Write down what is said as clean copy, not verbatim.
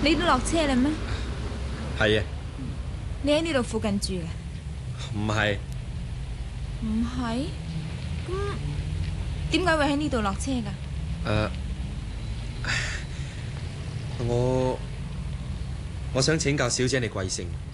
你都落車啦咩？ 係啊， 你喺呢度附近住嘅？ 唔係， 唔係？咁點解會喺呢度落車㗎？ 我想請教小姐你貴姓？